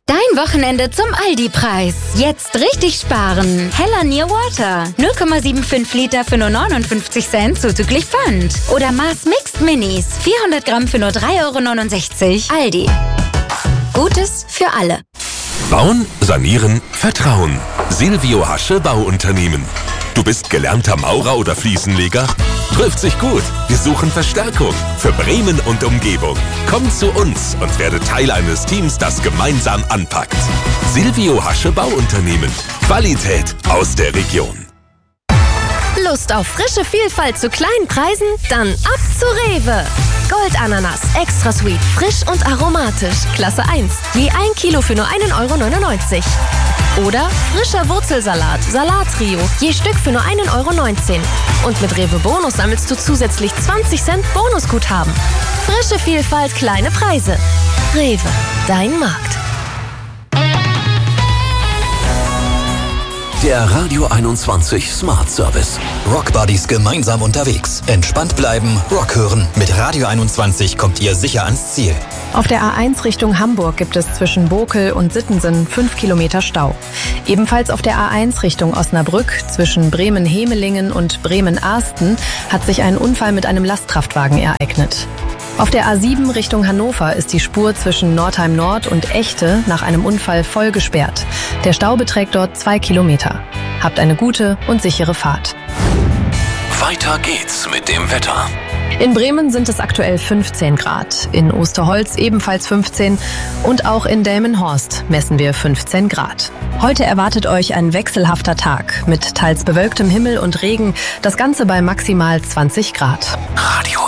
Dein Wochenende zum Aldi-Preis. Jetzt richtig sparen. Hella Near Water. 0,75 Liter für nur 59 Cent zuzüglich Pfand. Oder Mars Mixed Minis. 400 Gramm für nur 3,69 €. Aldi. Gutes für alle. Bauen, sanieren, vertrauen. Silvio Hasche Bauunternehmen. Du bist gelernter Maurer oder Fliesenleger? Trifft sich gut. Wir suchen Verstärkung für Bremen und Umgebung. Komm zu uns und werde Teil eines Teams, das gemeinsam anpackt. Silvio Hasche Bauunternehmen. Qualität aus der Region. Lust auf frische Vielfalt zu kleinen Preisen? Dann ab zu Rewe. Goldananas, extra sweet, frisch und aromatisch. Klasse 1, je 1 Kilo für nur 1,99 €. Oder frischer Wurzelsalat, Salattrio, je Stück für nur 1,19 €. Und mit Rewe Bonus sammelst du zusätzlich 20 Cent Bonusguthaben. Frische Vielfalt, kleine Preise. Rewe, dein Markt. Der Radio 21 Smart Service. Rockbuddies gemeinsam unterwegs. Entspannt bleiben, Rock hören. Mit Radio 21 kommt ihr sicher ans Ziel. Auf der A1 Richtung Hamburg gibt es zwischen Bokel und Sittensen 5 Kilometer Stau. Ebenfalls auf der A1 Richtung Osnabrück zwischen Bremen-Hemelingen und Bremen-Arsten hat sich ein Unfall mit einem Lastkraftwagen ereignet. Auf der A7 Richtung Hannover ist die Spur zwischen Nordheim Nord und Echte nach einem Unfall voll gesperrt. Der Stau beträgt dort 2 Kilometer. Habt eine gute und sichere Fahrt. Weiter geht's mit dem Wetter. In Bremen sind es aktuell 15 Grad, in Osterholz ebenfalls 15 und auch in Delmenhorst messen wir 15 Grad. Heute erwartet euch ein wechselhafter Tag mit teils bewölktem Himmel und Regen, das Ganze bei maximal 20 Grad. Radio